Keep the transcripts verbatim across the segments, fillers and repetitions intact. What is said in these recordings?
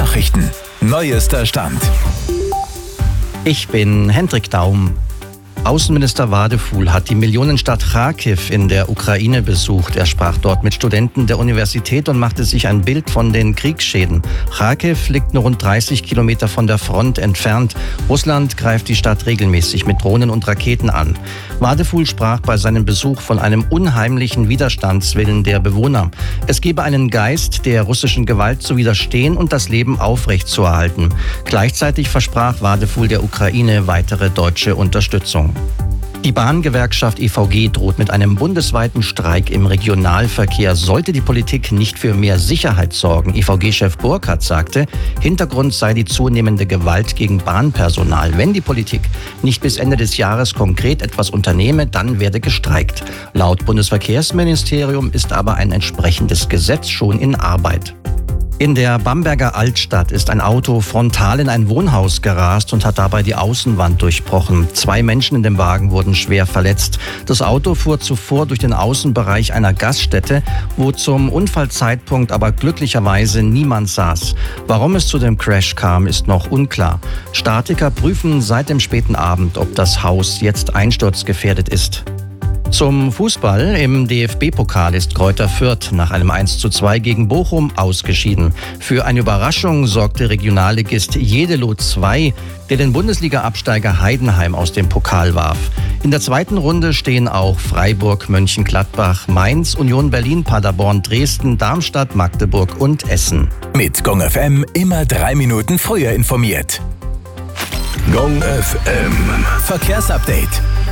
Nachrichten. Neuester Stand. Ich bin Hendrik Daum. Außenminister Wadefuhl hat die Millionenstadt Charkiw in der Ukraine besucht. Er sprach dort mit Studenten der Universität und machte sich ein Bild von den Kriegsschäden. Charkiw liegt nur rund dreißig Kilometer von der Front entfernt. Russland greift die Stadt regelmäßig mit Drohnen und Raketen an. Wadefuhl sprach bei seinem Besuch von einem unheimlichen Widerstandswillen der Bewohner. Es gebe einen Geist, der russischen Gewalt zu widerstehen und das Leben aufrechtzuerhalten. Gleichzeitig versprach Wadefuhl der Ukraine weitere deutsche Unterstützung. Die Bahngewerkschaft E V G droht mit einem bundesweiten Streik im Regionalverkehr, sollte die Politik nicht für mehr Sicherheit sorgen. E V G-Chef Burkhardt sagte, Hintergrund sei die zunehmende Gewalt gegen Bahnpersonal. Wenn die Politik nicht bis Ende des Jahres konkret etwas unternehme, dann werde gestreikt. Laut Bundesverkehrsministerium ist aber ein entsprechendes Gesetz schon in Arbeit. In der Bamberger Altstadt ist ein Auto frontal in ein Wohnhaus gerast und hat dabei die Außenwand durchbrochen. Zwei Menschen in dem Wagen wurden schwer verletzt. Das Auto fuhr zuvor durch den Außenbereich einer Gaststätte, wo zum Unfallzeitpunkt aber glücklicherweise niemand saß. Warum es zu dem Crash kam, ist noch unklar. Statiker prüfen seit dem späten Abend, ob das Haus jetzt einsturzgefährdet ist. Zum Fußball. Im D F B-Pokal ist Greuther Fürth nach einem eins zu zwei gegen Bochum ausgeschieden. Für eine Überraschung sorgte Regionalligist Jeddelo zwei, der den Bundesliga-Absteiger Heidenheim aus dem Pokal warf. In der zweiten Runde stehen auch Freiburg, Mönchengladbach, Mainz, Union Berlin, Paderborn, Dresden, Darmstadt, Magdeburg und Essen. Mit Gong F M immer drei Minuten früher informiert. Gong F M Verkehrsupdate.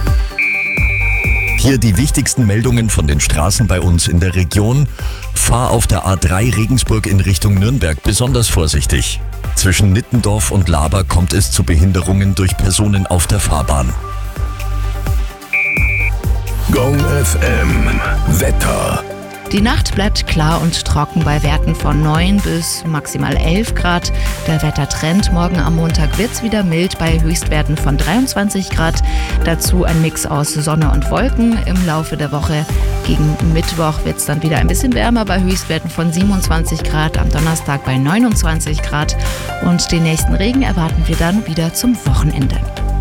Hier die wichtigsten Meldungen von den Straßen bei uns in der Region. Fahr auf der A drei Regensburg in Richtung Nürnberg besonders vorsichtig. Zwischen Nittendorf und Laber kommt es zu Behinderungen durch Personen auf der Fahrbahn. Gong F M Wetter. Die Nacht bleibt klar und trocken bei Werten von neun bis maximal elf Grad. Der Wettertrend: morgen am Montag wird's wieder mild bei Höchstwerten von dreiundzwanzig Grad. Dazu ein Mix aus Sonne und Wolken. Im Laufe der Woche gegen Mittwoch wird's dann wieder ein bisschen wärmer bei Höchstwerten von siebenundzwanzig Grad. Am Donnerstag bei neunundzwanzig Grad. Und den nächsten Regen erwarten wir dann wieder zum Wochenende.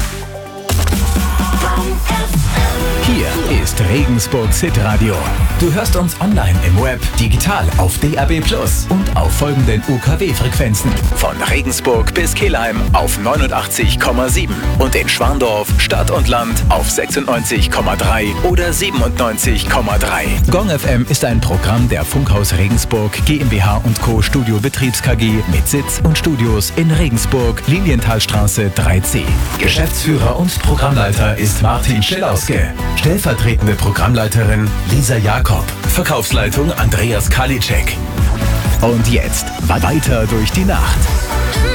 Hier ist Regensburgs Hitradio. Du hörst uns online im Web, digital auf D A B plus und auf folgenden U K W-Frequenzen. Von Regensburg bis Kelheim auf neunundachtzig Komma sieben und in Schwandorf, Stadt und Land auf sechsundneunzig Komma drei oder siebenundneunzig Komma drei. Gong F M ist ein Programm der Funkhaus Regensburg GmbH und Co. Studio Betriebs K G mit Sitz und Studios in Regensburg, Lilienthalstraße drei C. Geschäftsführer und Programmleiter ist Martin Schellauske. Stellvertretende Programmleiterin Lisa Jakob. Verkaufsleitung Andreas Kalitschek. Und jetzt weiter durch die Nacht.